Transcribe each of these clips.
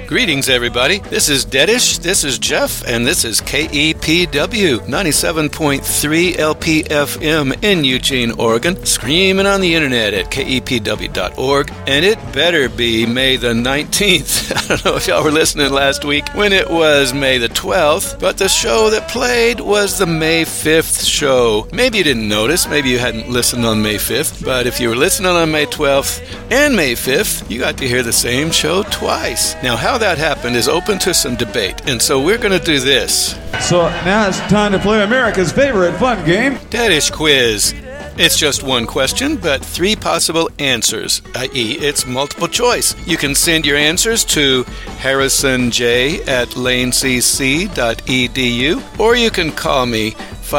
Greetings, everybody. This is Deadish, this is Jeff, and this is KEPW 97.3 LPFM in Eugene, Oregon, screaming on the internet at kepw.org, and it better be May the 19th. I don't know if y'all were listening last week when it was May the 12th, but the show that played was the May 5th show. Maybe you didn't notice, maybe you hadn't listened on May 5th, but if you were listening on May 12th and May 5th, you got to hear the same show twice. Now, how that happened is open to some debate, and so we're going to do this. So now it's time to play America's favorite fun game, Deadish Quiz. It's just one question, but three possible answers, i.e. it's multiple choice. You can send your answers to harrisonj@lanecc.edu, or you can call me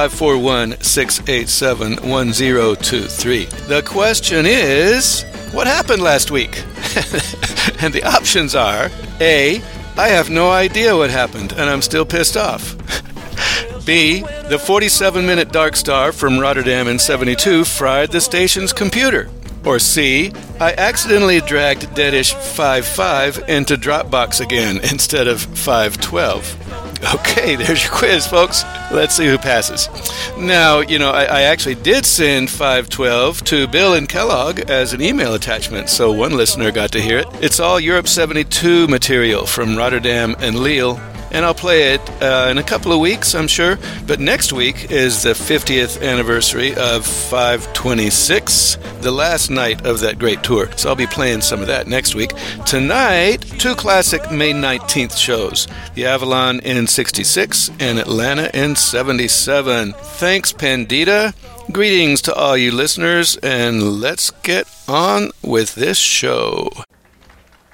541-687-1023. The question is, what happened last week? And the options are, A, I have no idea what happened, and I'm still pissed off. B, the 47-minute Dark Star from Rotterdam in 72 fried the station's computer. Or C, I accidentally dragged Deadish 5.5 into Dropbox again instead of 5.12. Okay, there's your quiz, folks. Let's see who passes. Now, I actually did send 512 to Bill and Kellogg as an email attachment, so one listener got to hear it. It's all Europe 72 material from Rotterdam and Lille, and I'll play it in a couple of weeks, I'm sure. But next week is the 50th anniversary of 526, the last night of that great tour. So I'll be playing some of that next week. Tonight, two classic May 19th shows, the Avalon in 66 and Atlanta in 77. Thanks, Pandita. Greetings to all you listeners, and let's get on with this show.